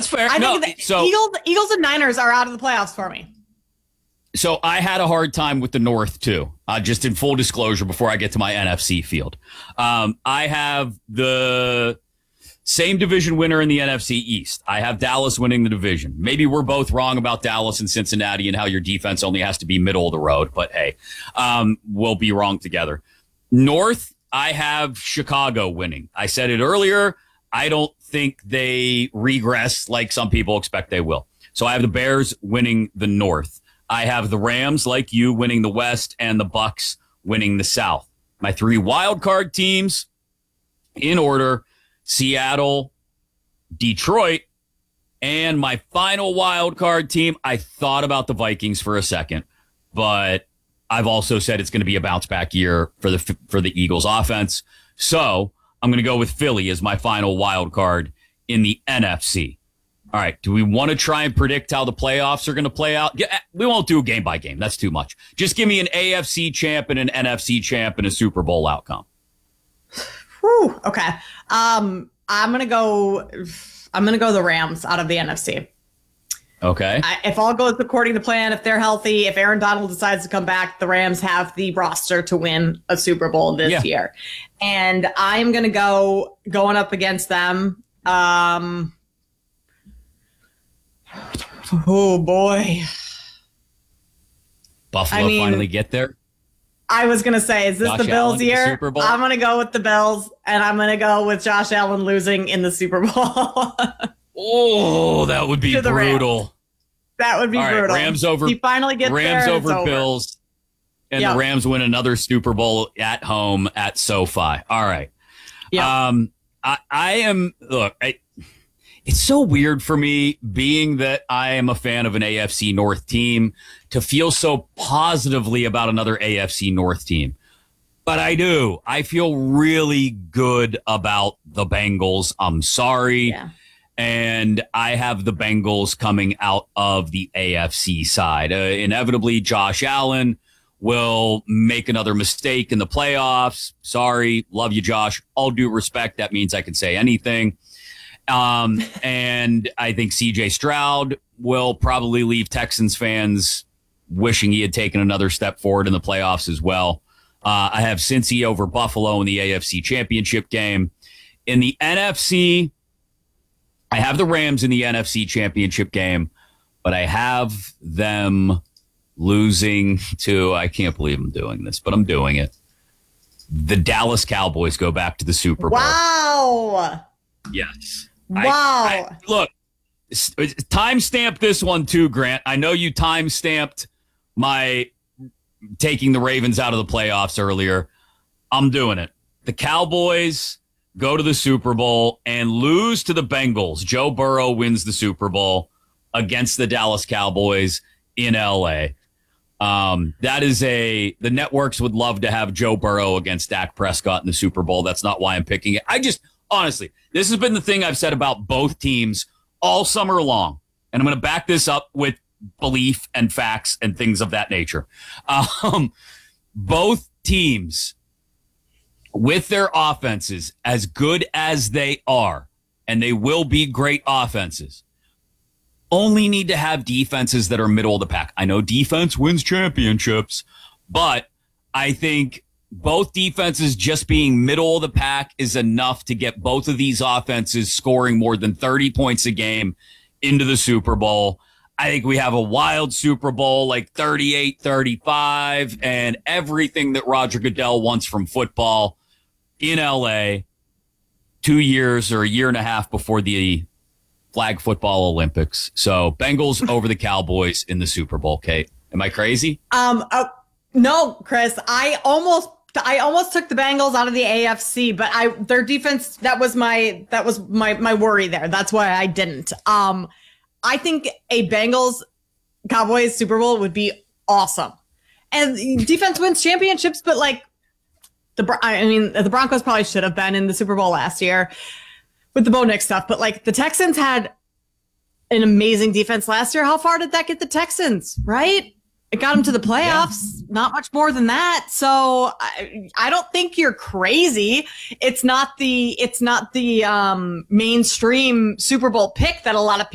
That's fair. I think the Eagles and Niners are out of the playoffs for me. So I had a hard time with the North, too. Just in full disclosure before I get to my NFC field. I have the same division winner in the NFC East. I have Dallas winning the division. Maybe we're both wrong about Dallas and Cincinnati and how your defense only has to be middle of the road. But, hey, we'll be wrong together. North, I have Chicago winning. I said it earlier. I don't think they regress like some people expect they will. So I have the Bears winning the North. I have the Rams, like you, winning the West, and the Bucks winning the South. My 3 wild card teams, in order, Seattle, Detroit, and my final wild card team. I thought about the Vikings for a second, but I've also said it's going to be a bounce back year for the Eagles offense. So I'm going to go with Philly as my final wild card in the NFC. All right. Do we want to try and predict how the playoffs are going to play out? We won't do game by game. That's too much. Just give me an AFC champ and an NFC champ and a Super Bowl outcome. Whew, okay. I'm going to go the Rams out of the NFC. Okay. If all goes according to plan, if they're healthy, if Aaron Donald decides to come back, the Rams have the roster to win a Super Bowl this year. And I'm going to going up against them. Oh, boy. Buffalo finally get there? I was going to say, is this the Bills year? I'm going to go with the Bills, and I'm going to go with Josh Allen losing in the Super Bowl. Oh, that would be brutal. That would be brutal. Rams over. He finally gets Rams there, over Bills, and the Rams win another Super Bowl at home at SoFi. All right. Yeah. It's so weird for me, being that I am a fan of an AFC North team, to feel so positively about another AFC North team. But I do. I feel really good about the Bengals. I'm sorry. Yeah. And I have the Bengals coming out of the AFC side. Inevitably, Josh Allen will make another mistake in the playoffs. Sorry. Love you, Josh. All due respect. That means I can say anything. And I think CJ Stroud will probably leave Texans fans wishing he had taken another step forward in the playoffs as well. I have Cincy over Buffalo in the AFC Championship game. In the NFC, I have the Rams in the NFC Championship game, but I have them losing to, I can't believe I'm doing this, but I'm doing it. The Dallas Cowboys go back to the Super Bowl. Wow. Yes. Wow. Look, timestamp this one too, Grant. I know you timestamped my taking the Ravens out of the playoffs earlier. I'm doing it. The Cowboys go to the Super Bowl and lose to the Bengals. Joe Burrow wins the Super Bowl against the Dallas Cowboys in LA. The networks would love to have Joe Burrow against Dak Prescott in the Super Bowl. That's not why I'm picking it. Honestly, this has been the thing I've said about both teams all summer long. And I'm going to back this up with belief and facts and things of that nature. Both teams, with their offenses as good as they are, and they will be great offenses, only need to have defenses that are middle of the pack. I know defense wins championships, but I think both defenses just being middle of the pack is enough to get both of these offenses scoring more than 30 points a game into the Super Bowl. I think we have a wild Super Bowl, like 38-35, and everything that Roger Goodell wants from football in LA 2 years or a year and a half before the flag football Olympics. So Bengals over the Cowboys in the Super Bowl. Kate, am I crazy? No, Chris, I almost took the Bengals out of the AFC, but their defense, that was my worry there. That's why I didn't. I think a Bengals Cowboys Super Bowl would be awesome. And defense wins championships, but like the Broncos probably should have been in the Super Bowl last year with the Bo Nix stuff, but like the Texans had an amazing defense last year. How far did that get the Texans, right? It got them to the playoffs, not much more than that. So I don't think you're crazy. It's not the mainstream Super Bowl pick that a lot of people